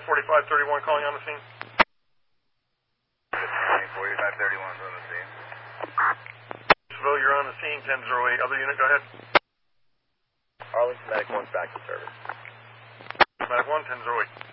4531 calling on the scene. 4531's on the scene. Seville, you're on the scene, 1008. Other unit, go ahead. Arlington Medic 1's back to service. Medic 1, 1008.